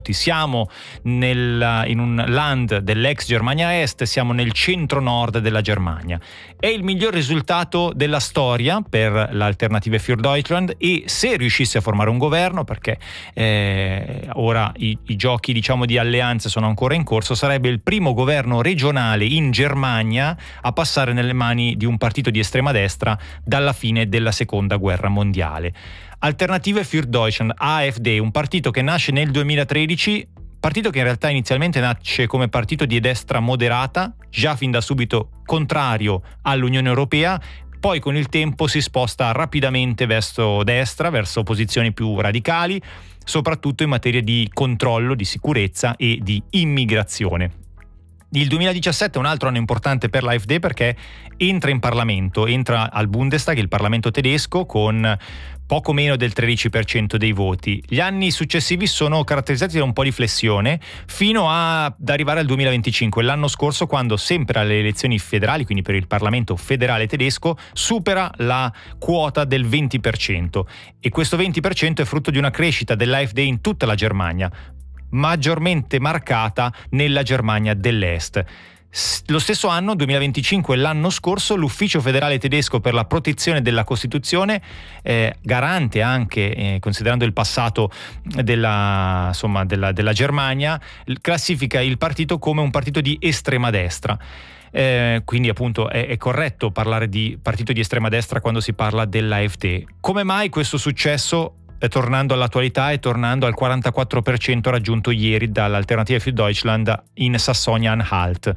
Siamo in un land dell'ex Germania Est, siamo nel centro-nord della Germania. È il miglior risultato della storia per l'Alternative für Deutschland, e se riuscisse a formare un governo, perché ora i giochi, diciamo, di alleanze sono ancora in corso, sarebbe il primo governo regionale in Germania a passare nelle mani di un partito di estrema destra dalla fine della Seconda Guerra Mondiale. Alternative für Deutschland, AfD, un partito che nasce nel 2013, partito che in realtà inizialmente nasce come partito di destra moderata, già fin da subito contrario all'Unione Europea, poi con il tempo si sposta rapidamente verso destra, verso posizioni più radicali, soprattutto in materia di controllo, di sicurezza e di immigrazione. Il 2017 è un altro anno importante per l'AfD perché entra in Parlamento, entra al Bundestag, il Parlamento tedesco, con poco meno del 13% dei voti. Gli anni successivi sono caratterizzati da un po' di flessione fino ad arrivare al 2025, l'anno scorso, quando sempre alle elezioni federali, quindi per il Parlamento federale tedesco, supera la quota del 20%, e questo 20% è frutto di una crescita dell'AfD in tutta la Germania, maggiormente marcata nella Germania dell'Est. Lo stesso anno, 2025, l'anno scorso, l'Ufficio federale tedesco per la protezione della Costituzione, garante anche, considerando il passato della Germania, classifica il partito come un partito di estrema destra. Quindi appunto è corretto parlare di partito di estrema destra quando si parla dell'AfD. Come mai questo successo? Tornando all'attualità e tornando al 44% raggiunto ieri dall'Alternative für Deutschland in Sassonia-Anhalt.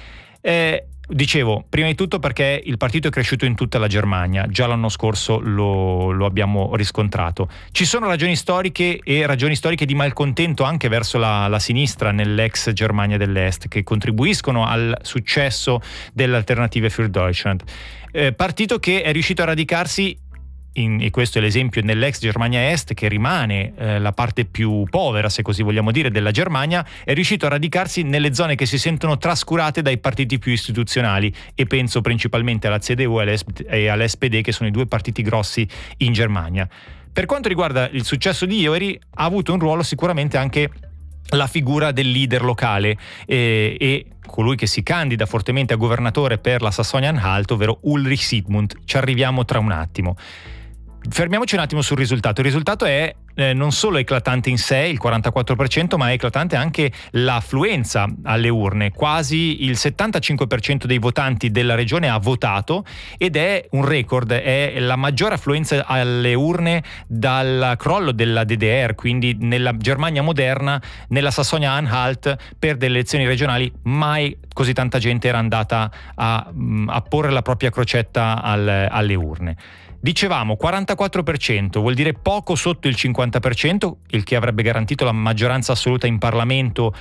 Dicevo, prima di tutto perché il partito è cresciuto in tutta la Germania, già l'anno scorso lo abbiamo riscontrato. Ci sono ragioni storiche di malcontento anche verso la sinistra nell'ex Germania dell'Est, che contribuiscono al successo dell'Alternative für Deutschland. Partito che è riuscito a radicarsi e questo è l'esempio nell'ex Germania Est, che rimane la parte più povera, se così vogliamo dire, della Germania, è riuscito a radicarsi nelle zone che si sentono trascurate dai partiti più istituzionali, e penso principalmente alla CDU e all'SPD, che sono i due partiti grossi in Germania. Per quanto riguarda il successo di ieri, ha avuto un ruolo sicuramente anche la figura del leader locale e colui che si candida fortemente a governatore per la Sassonia-Anhalt, ovvero Ulrich Siegmund. Ci arriviamo tra un attimo. Fermiamoci un attimo sul risultato. Il risultato è non solo eclatante in sé, il 44%, ma è eclatante anche l'affluenza alle urne. Quasi il 75% dei votanti della regione ha votato, ed è un record, è la maggiore affluenza alle urne dal crollo della DDR, quindi nella Germania moderna, nella Sassonia-Anhalt, per delle elezioni regionali mai così tanta gente era andata a porre la propria crocetta alle urne. Dicevamo 44%, vuol dire poco sotto il 50%, il che avrebbe garantito la maggioranza assoluta in Parlamento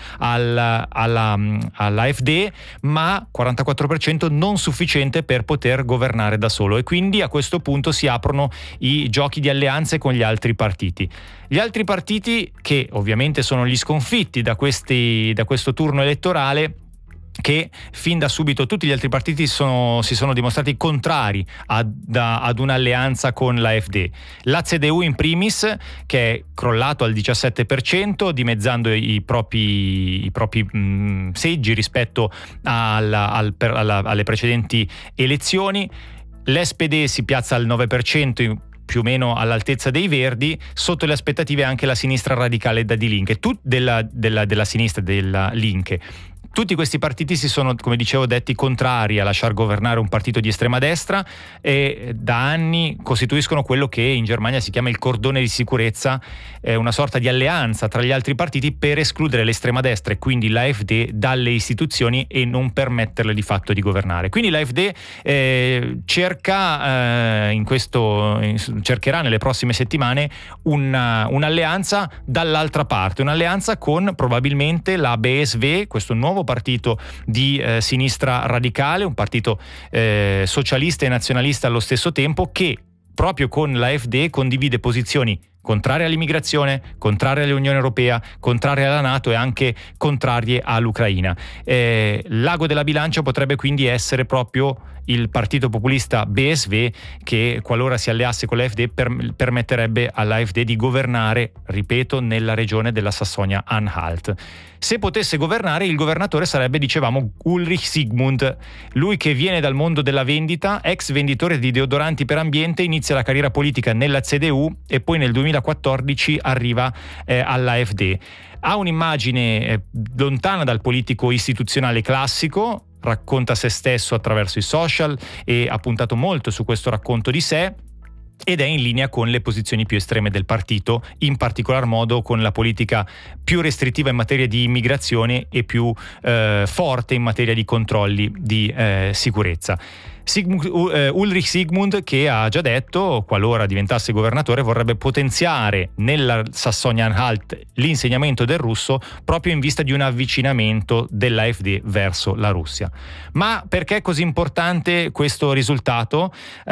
all'AfD, ma 44% non sufficiente per poter governare da solo, e quindi a questo punto si aprono i giochi di alleanze con gli altri partiti. Gli altri partiti, che ovviamente sono gli sconfitti da questo turno elettorale, che fin da subito tutti gli altri partiti si sono dimostrati contrari ad un'alleanza con l'AfD. La CDU in primis, che è crollato al 17%, dimezzando i propri seggi rispetto alle precedenti elezioni. L'SPD si piazza al 9%, più o meno all'altezza dei Verdi. Sotto le aspettative anche la sinistra radicale da Die Linke, della sinistra della Linke. Tutti questi partiti si sono, come dicevo, detti contrari a lasciar governare un partito di estrema destra, e da anni costituiscono quello che in Germania si chiama il cordone di sicurezza, una sorta di alleanza tra gli altri partiti per escludere l'estrema destra e quindi l'AfD dalle istituzioni e non permetterle di fatto di governare. Quindi l'AfD cercherà nelle prossime settimane un'alleanza dall'altra parte, un'alleanza con probabilmente la BSW, questo nuovo partito di sinistra radicale, un partito socialista e nazionalista allo stesso tempo, che proprio con l'AfD condivide posizioni contrarie all'immigrazione, contrarie all'Unione Europea, contrarie alla NATO e anche contrarie all'Ucraina. L'ago della bilancia potrebbe quindi essere proprio il partito populista BSV, che qualora si alleasse con l'AfD permetterebbe all'AfD di governare, ripeto, nella regione della Sassonia-Anhalt. Se potesse governare, il governatore sarebbe, dicevamo, Ulrich Siegmund, lui che viene dal mondo della vendita, ex venditore di deodoranti per ambiente, inizia la carriera politica nella CDU e poi nel 2014 arriva all'AfD. Ha un'immagine lontana dal politico istituzionale classico, racconta se stesso attraverso i social e ha puntato molto su questo racconto di sé, ed è in linea con le posizioni più estreme del partito, in particolar modo con la politica più restrittiva in materia di immigrazione e più forte in materia di controlli di sicurezza. Ulrich Siegmund, che ha già detto, qualora diventasse governatore, vorrebbe potenziare nella Sassonia-Anhalt l'insegnamento del russo proprio in vista di un avvicinamento dell'AfD verso la Russia. Ma perché è così importante questo risultato?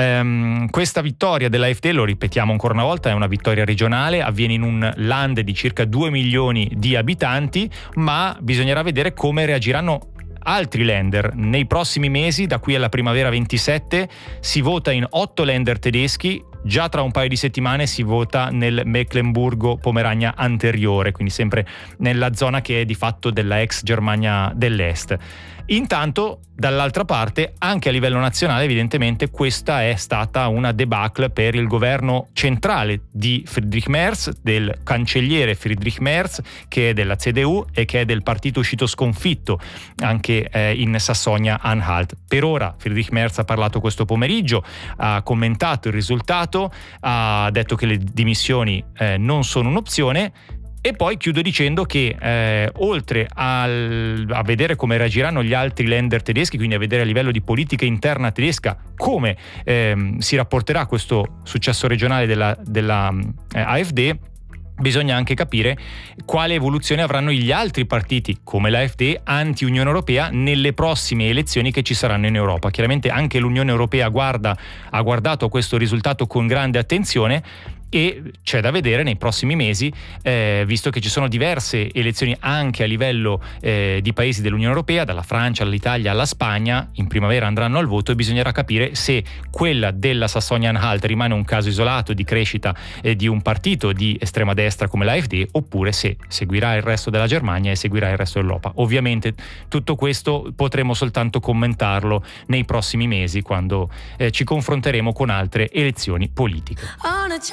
Questa vittoria dell'AfD, lo ripetiamo ancora una volta, è una vittoria regionale, avviene in un land di circa 2 milioni di abitanti, ma bisognerà vedere come reagiranno altri länder. Nei prossimi mesi, da qui alla primavera 27, si vota in 8 länder tedeschi. Già tra un paio di settimane si vota nel Mecklenburgo-Pomerania anteriore, quindi sempre nella zona che è di fatto della ex Germania dell'Est. Intanto, dall'altra parte, anche a livello nazionale, evidentemente questa è stata una debacle per il governo centrale di Friedrich Merz, del cancelliere Friedrich Merz, che è della CDU e che è del partito uscito sconfitto anche in Sassonia-Anhalt. Per ora Friedrich Merz ha parlato questo pomeriggio, ha commentato il risultato, ha detto che le dimissioni non sono un'opzione. E poi chiudo dicendo che oltre a vedere come reagiranno gli altri länder tedeschi, quindi a vedere a livello di politica interna tedesca come si rapporterà questo successo regionale della AfD, bisogna anche capire quale evoluzione avranno gli altri partiti come l'AfD anti-Unione Europea nelle prossime elezioni che ci saranno in Europa. Chiaramente anche l'Unione Europea ha guardato a questo risultato con grande attenzione, e c'è da vedere nei prossimi mesi, visto che ci sono diverse elezioni anche a livello di paesi dell'Unione Europea, dalla Francia all'Italia alla Spagna, in primavera andranno al voto e bisognerà capire se quella della Sassonia-Anhalt rimane un caso isolato di crescita di un partito di estrema destra come l'AfD, oppure se seguirà il resto della Germania e seguirà il resto dell'Europa. Ovviamente tutto questo potremo soltanto commentarlo nei prossimi mesi, quando ci confronteremo con altre elezioni politiche.